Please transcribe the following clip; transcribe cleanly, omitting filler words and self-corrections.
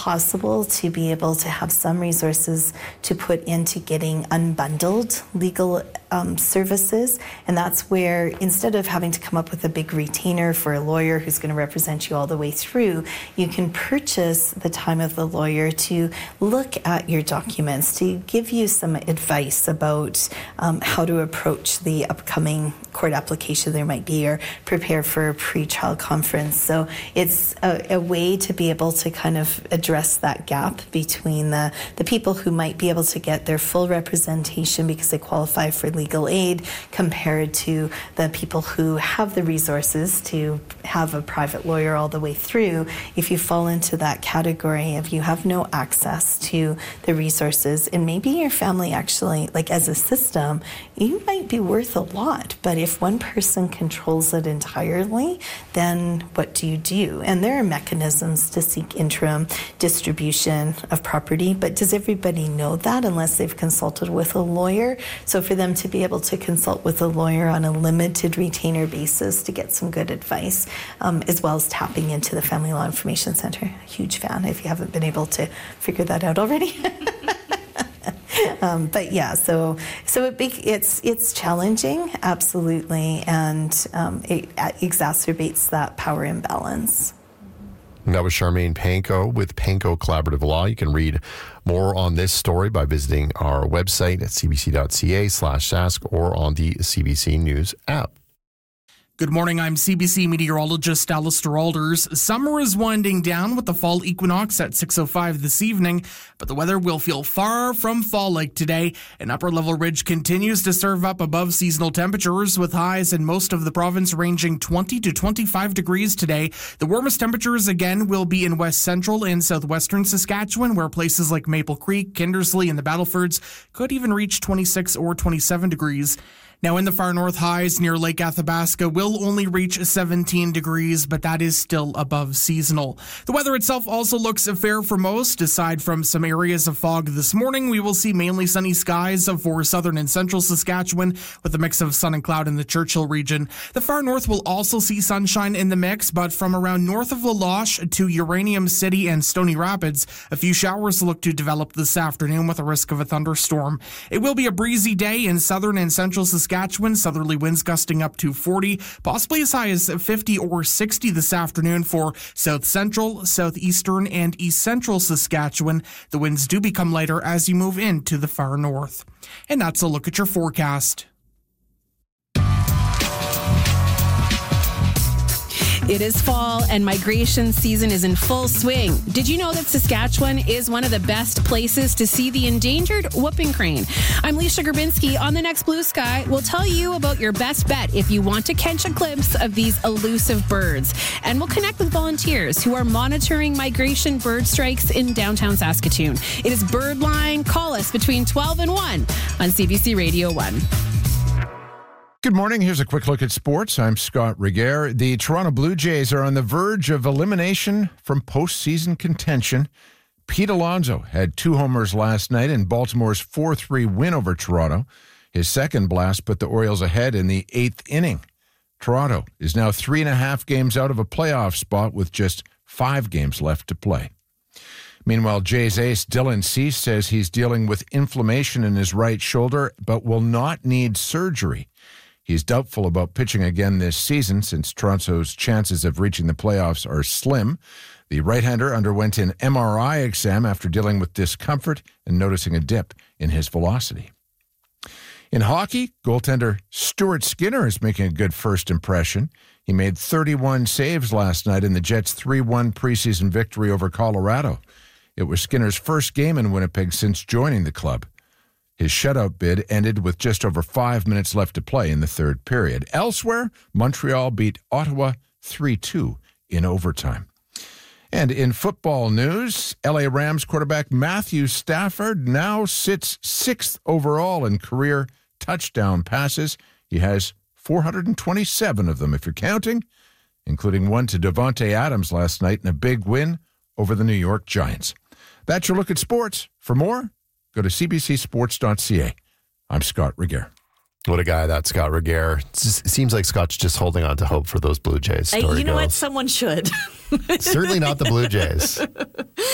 possible to be able to have some resources to put into getting unbundled legal services. And that's where, instead of having to come up with a big retainer for a lawyer who's going to represent you all the way through, you can purchase the time of the lawyer to look at your documents, to give you some advice about how to approach the upcoming court application there might be, or prepare for a pre-trial conference. So it's a way to be able to kind of address that gap between the people who might be able to get their full representation because they qualify for legal aid, compared to the people who have the resources to have a private lawyer all the way through. If you fall into that category of you have no access to the resources, and maybe your family actually, like as a system, you might be worth a lot, but if one person controls it entirely, then what do you do? And there are mechanisms to seek interim distribution of property, but does everybody know that unless they've consulted with a lawyer? So for them to be able to consult with a lawyer on a limited retainer basis to get some good advice, as well as tapping into the Family Law Information Center. Huge fan if you haven't been able to figure that out already. But yeah, so it's challenging, absolutely, and it exacerbates that power imbalance. And that was Charmaine Panko with Panko Collaborative Law. You can read more on this story by visiting our website at cbc.ca/ask or on the CBC News app. Good morning, I'm CBC meteorologist Alistair Alders. Summer is winding down with the fall equinox at 6:05 this evening, but the weather will feel far from fall-like today. An upper-level ridge continues to serve up above seasonal temperatures, with highs in most of the province ranging 20 to 25 degrees today. The warmest temperatures again will be in west central and southwestern Saskatchewan, where places like Maple Creek, Kindersley, and the Battlefords could even reach 26 or 27 degrees. Now, in the far north, highs near Lake Athabasca will only reach 17 degrees, but that is still above seasonal. The weather itself also looks fair for most. Aside from some areas of fog this morning, we will see mainly sunny skies for southern and central Saskatchewan, with a mix of sun and cloud in the Churchill region. The far north will also see sunshine in the mix, but from around north of La Loche to Uranium City and Stony Rapids, a few showers look to develop this afternoon with a risk of a thunderstorm. It will be a breezy day in southern and central Saskatchewan, southerly winds gusting up to 40, possibly as high as 50 or 60 this afternoon for south central, southeastern, and east central Saskatchewan. The winds do become lighter as you move into the far north. And that's a look at your forecast. It is fall and migration season is in full swing. Did you know that Saskatchewan is one of the best places to see the endangered whooping crane? I'm Leisha Grabinski. On the next Blue Sky, we'll tell you about your best bet if you want to catch a glimpse of these elusive birds. And we'll connect with volunteers who are monitoring migration bird strikes in downtown Saskatoon. It is Birdline. Call us between 12 and 1 on CBC Radio 1. Good morning. Here's a quick look at sports. I'm Scott Regehr. The Toronto Blue Jays are on the verge of elimination from postseason contention. Pete Alonso had 2 homers last night in Baltimore's 4-3 win over Toronto. His second blast put the Orioles ahead in the 8th inning. Toronto is now 3.5 games out of a playoff spot with just 5 games left to play. Meanwhile, Jays ace Dylan Cease says he's dealing with inflammation in his right shoulder but will not need surgery. He's doubtful about pitching again this season since Toronto's chances of reaching the playoffs are slim. The right-hander underwent an MRI exam after dealing with discomfort and noticing a dip in his velocity. In hockey, goaltender Stuart Skinner is making a good first impression. He made 31 saves last night in the Jets' 3-1 preseason victory over Colorado. It was Skinner's first game in Winnipeg since joining the club. His shutout bid ended with just over 5 minutes left to play in the third period. Elsewhere, Montreal beat Ottawa 3-2 in overtime. And in football news, LA Rams quarterback Matthew Stafford now sits 6th overall in career touchdown passes. He has 427 of them, if you're counting, including one to Davante Adams last night in a big win over the New York Giants. That's your look at sports. For more, go to cbcsports.ca. I'm Scott Regehr. What a guy, that Scott Regehr. It seems like Scott's just holding on to hope for those Blue Jays. You know what? Someone should. Certainly not the Blue Jays.